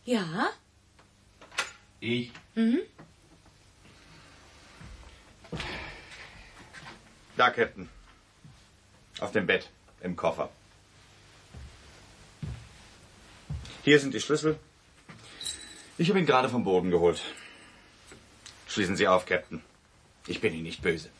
Ja? Ich? Mhm. Da, Captain. Auf dem Bett, im Koffer. Hier sind die Schlüssel. Ich habe ihn gerade vom Boden geholt. Schließen Sie auf, Captain. Ich bin Ihnen nicht böse.